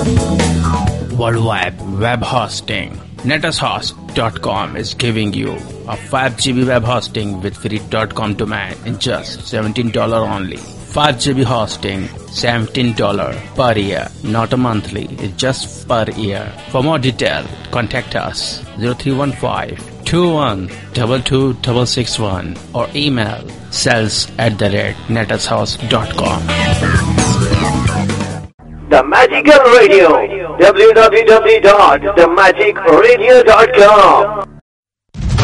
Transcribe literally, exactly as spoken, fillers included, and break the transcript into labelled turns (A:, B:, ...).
A: Worldwide web hosting. netushost dot com is giving you a five gigabyte web hosting with free .com domain in just seventeen dollars only. five gigabyte hosting, seventeen dollars per year, not a monthly, it's just per year. For more detail, contact us zero three one five, two one two two six six one or email sales at the rate netushost dot com.
B: The Magical Radio, w w w dot the magic radio dot com.